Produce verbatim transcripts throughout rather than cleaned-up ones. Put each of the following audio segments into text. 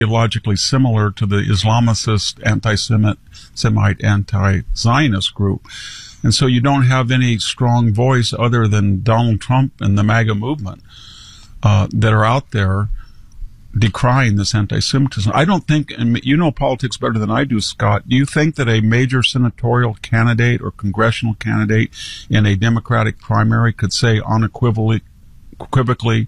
ideologically similar to the Islamicist, anti-Semite, Semite, anti-Zionist group. And so you don't have any strong voice other than Donald Trump and the MAGA movement uh, that are out there decrying this anti-Semitism. I don't think, and you know politics better than I do, Scott, do you think that a major senatorial candidate or congressional candidate in a Democratic primary could say unequivocally, equivocally,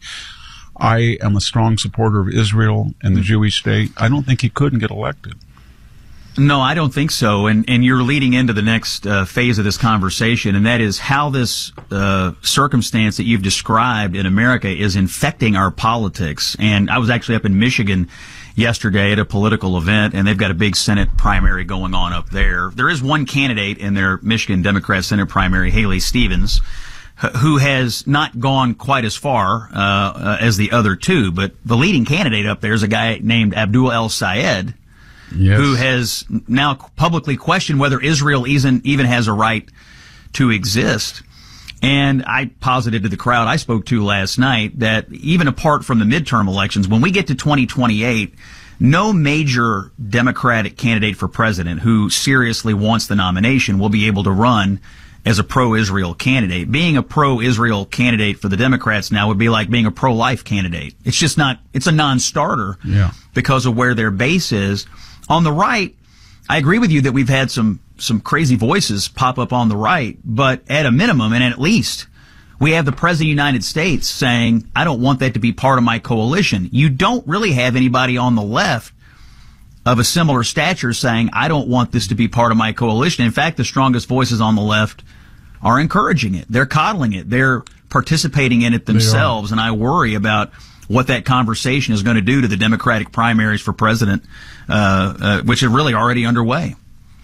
I am a strong supporter of Israel and the Jewish state? I don't think he could and get elected. No, I don't think so. And and you're leading into the next uh, phase of this conversation, and that is how this uh, circumstance that you've described in America is infecting our politics. And I was actually up in Michigan yesterday at a political event, and they've got a big Senate primary going on up there. There is one candidate in their Michigan Democrat Senate primary, Haley Stevens, who has not gone quite as far uh, uh, as the other two. But the leading candidate up there is a guy named Abdul El-Sayed, yes, who has now publicly questioned whether Israel even, even has a right to exist. And I posited to the crowd I spoke to last night that even apart from the midterm elections, when we get to twenty twenty-eight, no major Democratic candidate for president who seriously wants the nomination will be able to run as a pro-Israel candidate. Being a pro-Israel candidate for the Democrats now would be like being a pro-life candidate. It's just not, it's a non-starter yeah. because of where their base is. On the right, I agree with you that we've had some, some crazy voices pop up on the right, but at a minimum and at least we have the President of the United States saying, I don't want that to be part of my coalition. You don't really have anybody on the left of a similar stature saying, I don't want this to be part of my coalition. In fact, the strongest voices on the left are encouraging it. They're coddling it. They're participating in it themselves. And I worry about what that conversation is going to do to the Democratic primaries for president, uh, uh, which are really already underway.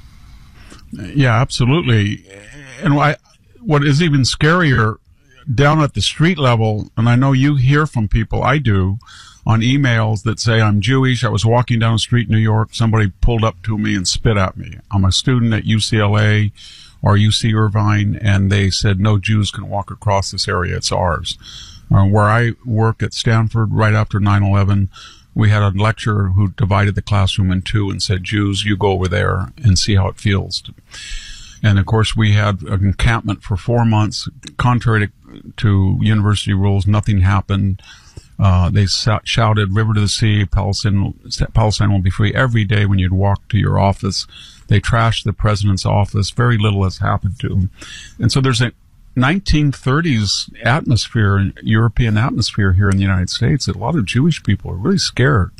Yeah, absolutely. And why, what is even scarier, down at the street level, and I know you hear from people, I do, on emails that say I'm Jewish. I was walking down the street in New York. Somebody pulled up to me and spit at me. I'm a student at U C L A or U C Irvine, and they said no Jews can walk across this area. It's ours. Uh, where I work at Stanford, right after nine eleven, we had a lecturer who divided the classroom in two and said, Jews, you go over there and see how it feels. And, of course, we had an encampment for four months. Contrary to, to university rules, nothing happened. Uh, they shouted, river to the sea, Palestine, Palestine will be free. Every day when you'd walk to your office, they trashed the president's office. Very little has happened to him. And so there's a nineteen thirties atmosphere, European atmosphere here in the United States. A lot of Jewish people are really scared.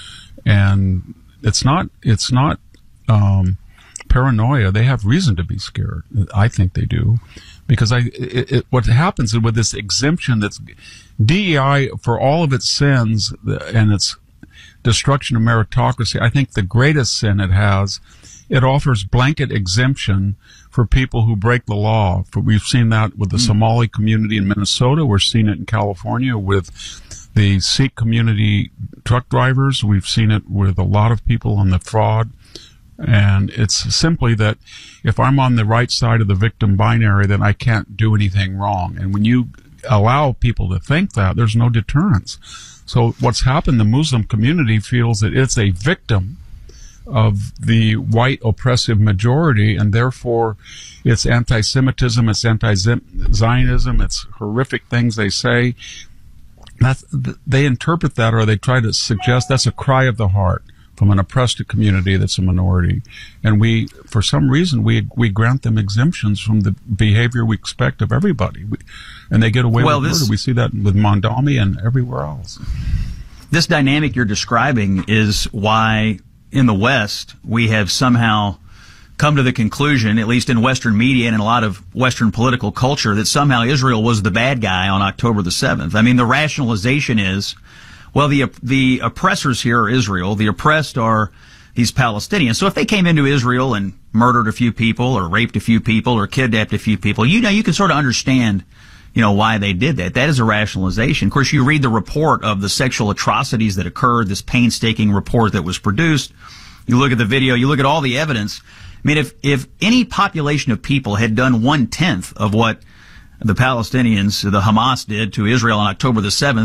And it's not, it's not, um, paranoia. They have reason to be scared. I think they do. Because I, it, it, what happens is with this exemption that's D E I, for all of its sins and its destruction of meritocracy, I think the greatest sin it has, it offers blanket exemption for people who break the law. For, we've seen that with the mm. Somali community in Minnesota. We're seeing it in California with the Sikh community truck drivers. We've seen it with a lot of people on the fraud. And it's simply that if I'm on the right side of the victim binary, then I can't do anything wrong. And when you allow people to think that, there's no deterrence. So what's happened, the Muslim community feels that it's a victim of the white oppressive majority, and therefore it's anti-Semitism, it's anti-Zionism, it's horrific things they say. That's, they interpret that, or they try to suggest that's a cry of the heart from an oppressed community that's a minority. And we, for some reason, we we grant them exemptions from the behavior we expect of everybody. We, and they get away well, with this, murder. We see that with Mondami and everywhere else. This dynamic you're describing is why in the West we have somehow come to the conclusion, at least in Western media and in a lot of Western political culture, that somehow Israel was the bad guy on October the seventh. I mean, the rationalization is, well, the the oppressors here are Israel. The oppressed are these Palestinians. So if they came into Israel and murdered a few people or raped a few people or kidnapped a few people, you know, you can sort of understand, you know, why they did that. That is a rationalization. Of course, you read the report of the sexual atrocities that occurred, this painstaking report that was produced. You look at the video, you look at all the evidence. I mean, if, if any population of people had done one-tenth of what the Palestinians, the Hamas, did to Israel on October the seventh,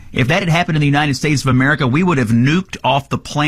If that had happened in the United States of America, we would have nuked off the planet